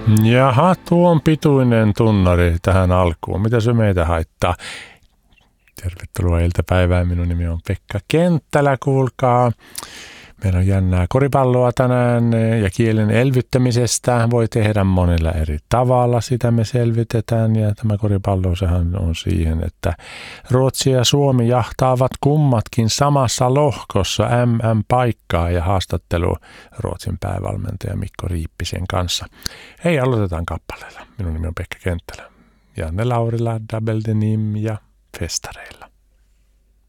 Jaha, tuon pituinen tunnari tähän alkuun. Mitä se meitä haittaa? Tervetuloa iltapäivään. Minun nimi on Pekka Kenttälä, kuulkaa. Meillä on jännää koripalloa tänään ja kielen elvyttämisestä voi tehdä monella eri tavalla. Sitä me selvitetään ja tämä koripallo sehän on siihen, että Ruotsi ja Suomi jahtaavat kummatkin samassa lohkossa MM-paikkaa ja haastattelu Ruotsin päävalmentaja Mikko Riippisen kanssa. Hei, aloitetaan kappaleella. Minun nimi on Pekka Kenttälä. Janne Laurila, Double Denim ja Festareilla.